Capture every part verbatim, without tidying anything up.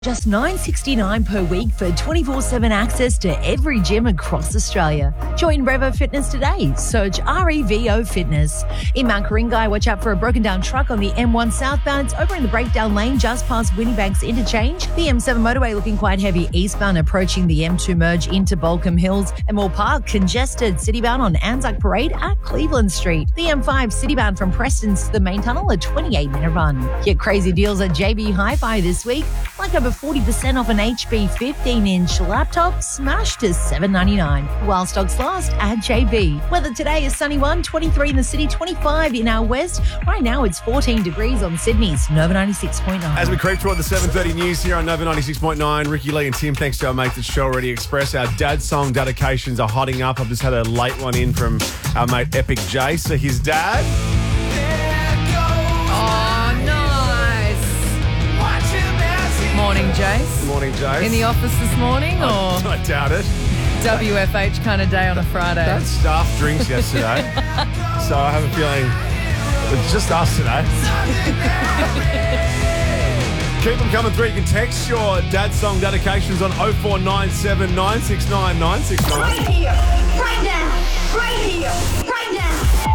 Just nine dollars sixty-nine per week for twenty-four seven access to every gym across Australia. Join Revo Fitness today. Search R E V O Fitness. In Mount Karingai, watch out for a broken down truck on the M one southbound. It's over in the breakdown lane just past Winniebanks Interchange. The M seven motorway looking quite heavy eastbound approaching the M two merge into Balcombe Hills. And Moore Park congested citybound on Anzac Parade at Cleveland Street. The M five citybound from Preston to the main tunnel, a twenty-eight minute run. Get crazy deals at J B Hi-Fi this week. Like over forty percent off an H P fifteen inch laptop, smashed to seven ninety-nine. While stocks last at J B. Weather today is sunny one, twenty-three in the city, twenty-five in our west. Right now it's fourteen degrees on Sydney's Nova ninety-six point nine. As we creep toward the seven thirty news here on Nova ninety-six point nine, Ricky Lee and Tim, thanks to our mates at Show Already Express. Our dad song dedications are hotting up. I've just had a late one in from our mate Epic J. So his dad... Morning, Jace. Good morning, Jace. In the office this morning, or I, I doubt it. W F H kind of day on a Friday? That staff drinks yesterday, so I have a feeling it's just us today. Keep them coming through. You can text your dad song dedications on oh four nine seven, nine six nine, nine six nine. Right here, right now, right here, right now.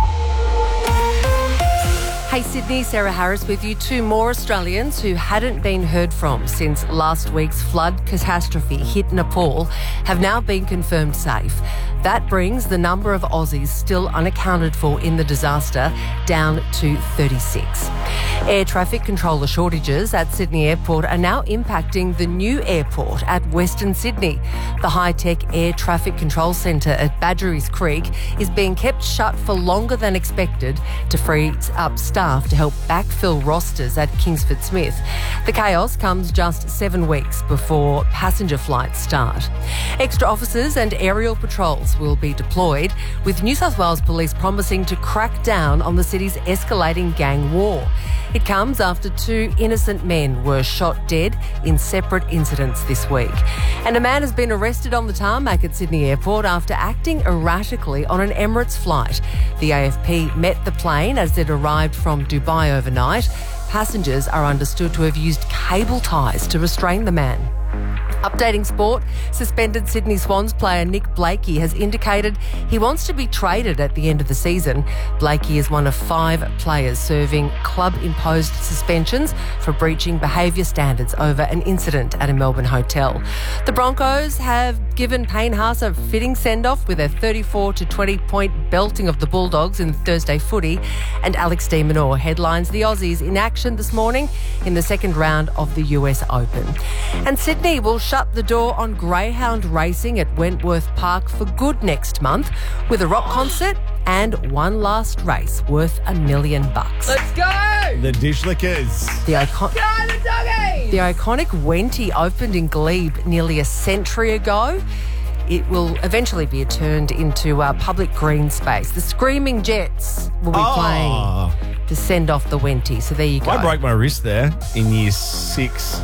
Hey Sydney, Sarah Harris with you. Two more Australians who hadn't been heard from since last week's flood catastrophe hit Nepal have now been confirmed safe. That brings the number of Aussies still unaccounted for in the disaster down to thirty-six. Air traffic controller shortages at Sydney Airport are now impacting the new airport at Western Sydney. The high-tech air traffic control centre at Badgerys Creek is being kept shut for longer than expected to free up staff to help backfill rosters at Kingsford Smith. The chaos comes just seven weeks before passenger flights start. Extra officers and aerial patrols will be deployed, with New South Wales Police promising to crack down on the city's escalating gang war. It comes after two innocent men were shot dead in separate incidents this week. And a man has been arrested on the tarmac at Sydney Airport after acting erratically on an Emirates flight. The A F P met the plane as it arrived from Dubai overnight. Passengers are understood to have used cable ties to restrain the man. Updating sport, suspended Sydney Swans player Nick Blakey has indicated he wants to be traded at the end of the season. Blakey is one of five players serving club-imposed suspensions for breaching behaviour standards over an incident at a Melbourne hotel. The Broncos have given Payne Haas a fitting send-off with a thirty-four to twenty point belting of the Bulldogs in Thursday footy, and Alex de Minaur headlines the Aussies in action this morning in the second round of the U S Open. And Sydney will shut the door on greyhound racing at Wentworth Park for good next month with a rock concert and one last race worth a million bucks. Let's go! The Dish Lickers. The, icon- Go the doggies! the iconic Wenty opened in Glebe nearly a century ago. It will eventually be turned into a public green space. The Screaming Jets will be Oh. playing to send off the Wenty. So there you go. I broke my wrist there in year six.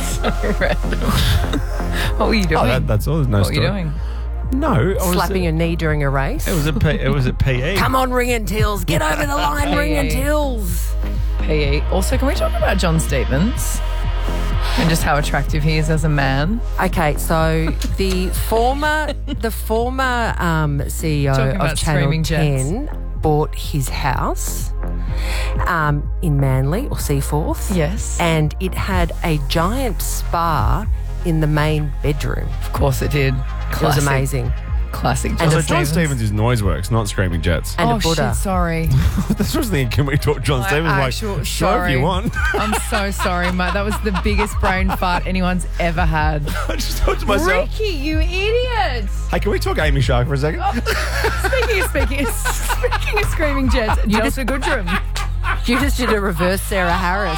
What were you doing? Oh, that, that's all. There's no what were story. you doing? No, I was Slapping your knee during a race. It was a P, it was at P E. Come on, Ring and Tills. Get over the line, Ring and Tills. P E. Also, can we talk about John Stevens and just how attractive he is as a man? Okay, so the former the former um, C E O Talking of about Channel Screaming Jets. ten bought his house um, in Manly or Seaforth. Yes. And it had a giant spa in the main bedroom. Of course it did. It Classic. was amazing. Classic John And So a John Stevens. Stevens is Noiseworks, not Screaming Jets. And oh, a Buddha. shit, sorry. This was thinking, can we talk John I Stevens? actual- like, sure sorry. if you want. I'm so sorry, mate. That was the biggest brain fart anyone's ever had. I just thought to myself, Ricky, you idiot! hey, can we talk Amy Shark for a second? Speaking of speaking, speaking of Screaming Jets, Delta Goodrum. You just did a reverse Sarah Harris.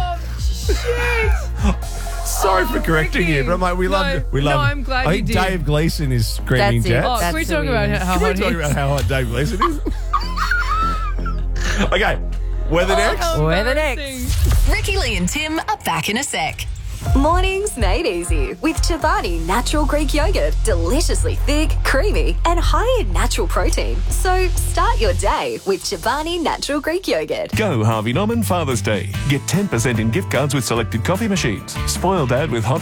Oh shit! Sorry for correcting Ricky. you, but I'm like, we No, love we no, love I'm glad I you think did. Dave Gleason is Screaming That's it. Jets. Oh, That's can we who talk he about is. how Can we hot he talk is? about how hot Dave Gleason is? Okay, weather next. how Weather embarrassing. next. Ricky Lee and Tim are back in a sec. Mornings made easy with Chobani Natural Greek Yogurt. Deliciously thick, creamy, and high in natural protein. So start your day with Chobani Natural Greek Yogurt. Go Harvey Norman Father's Day. Get ten percent in gift cards with selected coffee machines. Spoil Dad with hot